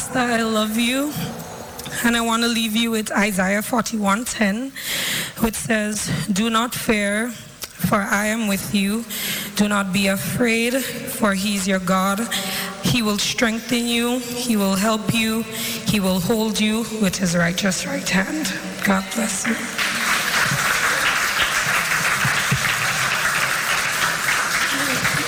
Pastor, I love you. And I want to leave you with Isaiah 41:10, which says, "Do not fear, for I am with you. Do not be afraid, for he is your God. He will strengthen you. He will help you. He will hold you with his righteous right hand." God bless you.